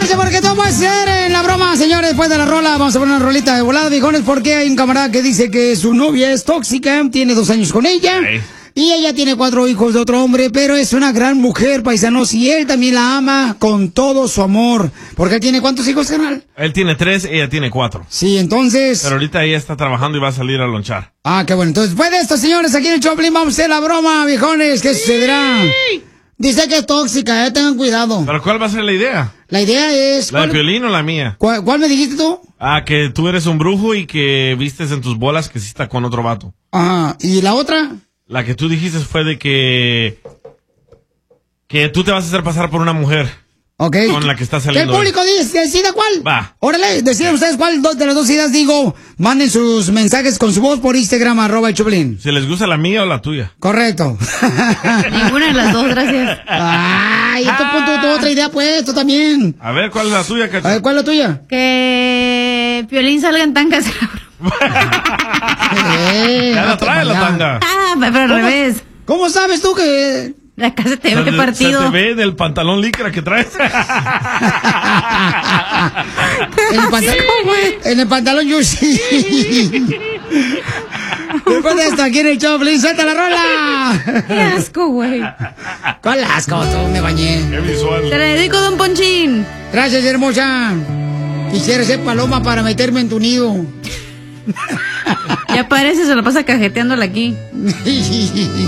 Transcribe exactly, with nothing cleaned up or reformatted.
Prepárense porque todo puede ser en la broma, señores. Después de la rola, vamos a poner una rolita de volada, viejones, porque hay un camarada que dice que su novia es tóxica, tiene dos años con ella. Sí. Y ella tiene cuatro hijos de otro hombre, pero es una gran mujer, paisanos, y él también la ama con todo su amor. Porque él tiene ¿cuántos hijos, carnal? Él tiene tres, ella tiene cuatro. Sí, entonces... Pero ahorita ella está trabajando y va a salir a lonchar. Ah, qué bueno. Entonces, después de esto, señores, aquí en el Choplin vamos a hacer la broma, viejones. ¿Qué sucederá? Dice que es tóxica, eh, tengan cuidado. ¿Pero cuál va a ser la idea? La idea es... ¿La de Piolín o la mía? ¿Cuál, ¿Cuál me dijiste tú? Ah, que tú eres un brujo y que vistes en tus bolas que sí está con otro vato. Ajá, ¿y la otra? La que tú dijiste fue de que... Que tú te vas a hacer pasar por una mujer. Ok. Con la que está Que saliendo. el público dice, decida cuál. Va. Órale, decidan ustedes cuál dos de las dos ideas digo. Manden sus mensajes con su voz por Instagram, arroba el Choplin. Si les gusta la mía o la tuya. Correcto. Ninguna de las dos, gracias. Ay, esto punto tu otra idea, pues, tú también. A ver, ¿cuál es la tuya, Cacha? A ver, ¿cuál es la tuya? Que Piolín salga en tangas. eh, ya la trae la tanga. Ah, pero al revés. ¿Cómo sabes tú que...? La casa te ve se partido. Se te ve en el pantalón licra que traes. en, el pantalón, en el pantalón yo sí. Después de esto, aquí en el Choplin, ¡suelta la rola! ¡Qué asco, güey! ¿Cuál asco? Tú me bañé. ¡Qué visual! Te la dedico, don Ponchín. Gracias, hermosa. Quisiera ser paloma para meterme en tu nido. Ya parece, se la pasa cajeteándola aquí.